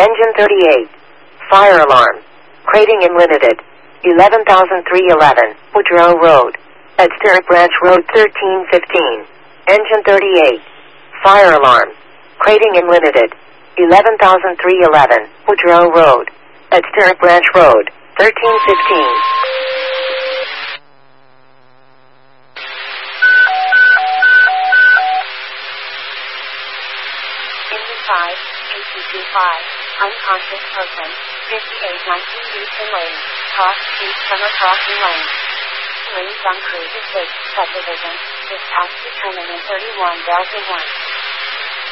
Engine 38. Fire alarm. Crating in Limited. 11,311. Woodrow Road. At Sterrett Branch Road 1315. Engine 38. Fire alarm. Crating in Limited. 11,311. Woodrow Road. At Sterrett Branch Road 1315. Engine 5, ATC-5, unconscious person, 5819 Houston Lane, cross street summer crossing lane. Lanes on Cruiser 6, subdivision, dispatch to terminal 31 Delta 1.